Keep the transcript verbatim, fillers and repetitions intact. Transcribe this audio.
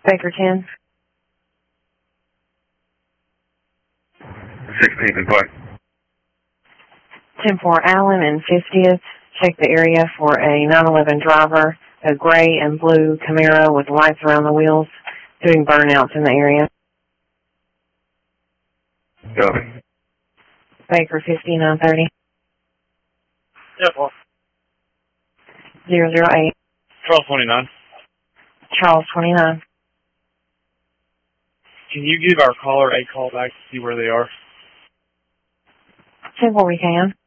Baker ten. sixteenth and what? ten four Allen and fiftieth. Check the area for a nine eleven driver, a gray and blue Camaro with lights around the wheels, doing burnouts in the area. Copy. Baker fifty-nine thirty. Yeah, well, zero zero eight. Charles twenty-nine. Charles twenty-nine. Can you give our caller a call back to see where they are? ten four we can.